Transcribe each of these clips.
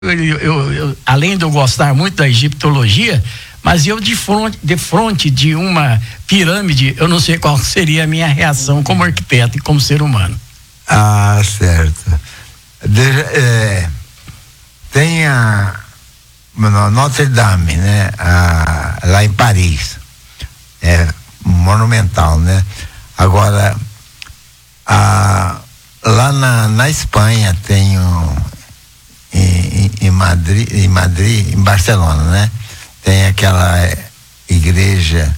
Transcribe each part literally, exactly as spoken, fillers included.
Eu, eu, eu, além de eu gostar muito da egiptologia, mas eu de frente, de frente de uma pirâmide, eu não sei qual seria a minha reação como arquiteto e como ser humano. Ah, certo. De, é, tem a Notre Dame, né? A, lá em Paris. É monumental, né? Agora, a, lá na, na Espanha tem um, em, em Madrid, em Madrid, em Barcelona, né? Tem aquela igreja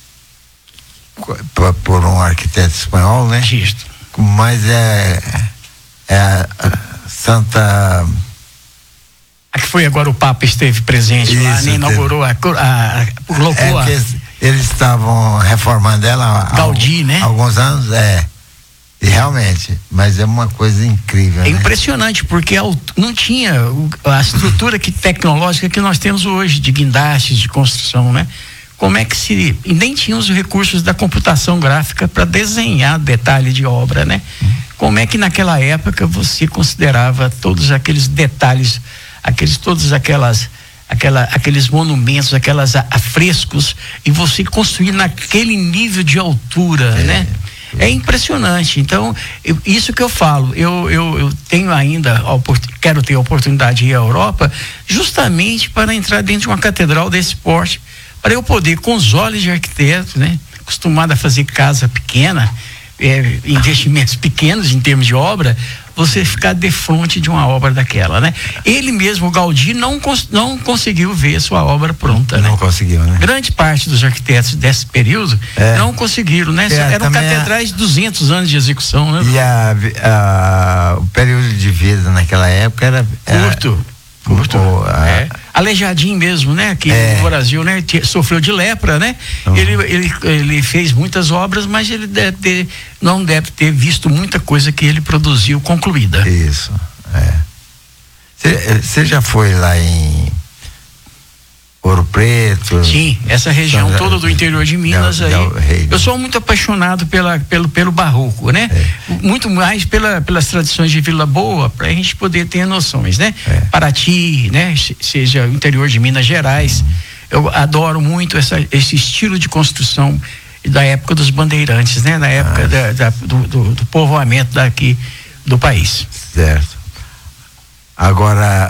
por, por um arquiteto espanhol, né? Justo. Mas é, é a Santa... A que foi agora o Papa esteve presente Isso, lá, né? Inaugurou a, a, a colocou é, eles, eles estavam reformando ela há Gaudí, né? alguns anos, é. E realmente, mas é uma coisa incrível. É né? impressionante, porque não tinha a estrutura que, tecnológica que nós temos hoje, de guindastes, de construção, né? Como é que se... E nem tinha os recursos da computação gráfica para desenhar detalhe de obra, né? Como é que naquela época você considerava todos aqueles detalhes, aqueles, todos aquelas, aquela, aqueles monumentos, aquelas afrescos, e você construir naquele nível de altura, é. né? É impressionante. Então, eu, isso que eu falo, eu, eu, eu tenho ainda, quero ter a oportunidade de ir à Europa, justamente para entrar dentro de uma catedral desse porte, para eu poder, com os olhos de arquiteto, né, acostumado a fazer casa pequena, é, investimentos pequenos em termos de obra, você ficar de frente de uma obra daquela, né? Ele mesmo, o Gaudí, não, cons- não conseguiu ver sua obra pronta, né? Não conseguiu, né? Grande parte dos arquitetos desse período é. não conseguiram, né? É, Eram catedrais de a... duzentos anos de execução, né? E a, a, o período de vida naquela época era... era curto. Curto. O, a... é. Aleijadinho mesmo, né? Aqui é. no Brasil, né? Sofreu de lepra, né? Uhum. Ele, ele, ele fez muitas obras, mas ele deve ter, não deve ter visto muita coisa que ele produziu concluída. Isso, é. Você já foi lá em Ouro Preto? Sim, essa região São toda do interior de Minas Del, aí. Del Rey, eu sou muito apaixonado pela, pelo, pelo barroco, né? É. Muito mais pela, pelas tradições de Vila Boa, para a gente poder ter noções, né? É. Paraty, né? Seja o interior de Minas Gerais. Uhum. Eu adoro muito essa, esse estilo de construção da época dos bandeirantes, né? Na época ah. da, da, do, do, do povoamento daqui do país. Certo. Agora,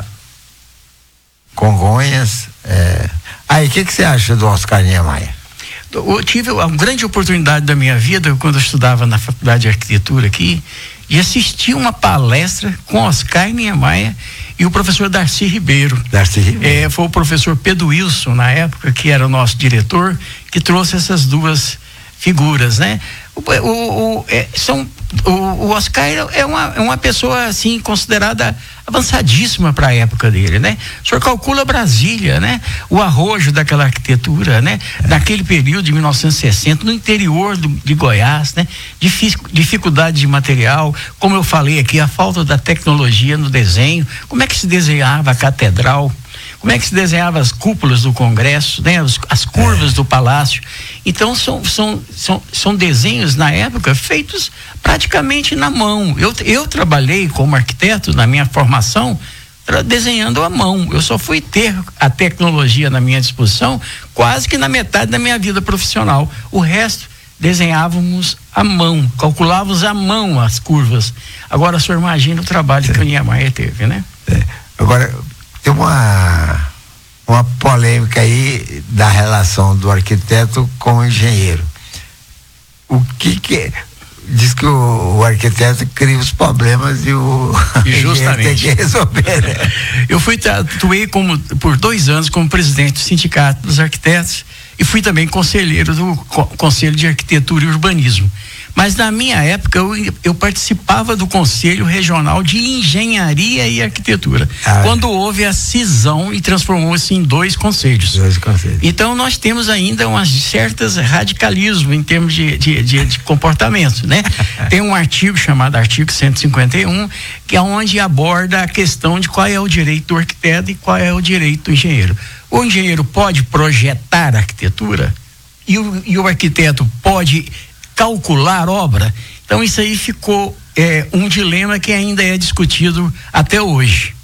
Congonhas, é... aí, o que que você acha do Oscar Niemeyer? Eu tive uma grande oportunidade da minha vida, quando eu estudava na faculdade de arquitetura aqui, de assistir uma palestra com Oscar Niemeyer e o professor Darcy Ribeiro. Darcy Ribeiro. É, foi o professor Pedro Wilson, na época, que era o nosso diretor, que trouxe essas duas figuras, né? O, o, o, é, são, o, o Oscar é uma, é uma pessoa, assim, considerada avançadíssima para a época dele, né? O senhor calcula Brasília, né? O arrojo daquela arquitetura, né? É. Naquele período de mil novecentos e sessenta, no interior do, de Goiás, né? Difícil, dificuldade de material, como eu falei aqui, a falta da tecnologia no desenho, como é que se desenhava a catedral, como é que se desenhava as cúpulas do Congresso, né? As, as curvas é. do Palácio. Então são, são, são, são desenhos na época feitos praticamente na mão. Eu, eu trabalhei como arquiteto na minha formação tra- desenhando à mão. Eu só fui ter a tecnologia na minha disposição quase que na metade da minha vida profissional. O resto desenhávamos à mão, calculávamos à mão as curvas. Agora o senhor imagina o trabalho é. que o Niemeyer teve, né? É. Agora tem uma uma polêmica aí da relação do arquiteto com o engenheiro. O que que diz que o, o arquiteto cria os problemas e o engenheiro tem que resolver, né? Eu fui atuei como por dois anos como presidente do Sindicato dos Arquitetos e fui também conselheiro do Conselho de Arquitetura e Urbanismo. Mas na minha época eu, eu participava do Conselho Regional de Engenharia e Arquitetura, ah, quando houve a cisão e transformou-se em dois conselhos. Dois conselhos. Então nós temos ainda umas certas radicalismo em termos de, de, de, de comportamento, né? Tem um artigo chamado artigo cento e cinquenta e um, que é onde aborda a questão de qual é o direito do arquiteto e qual é o direito do engenheiro. O engenheiro pode projetar a arquitetura e o, e o arquiteto pode calcular obra. Então isso aí ficou é, um dilema que ainda é discutido até hoje.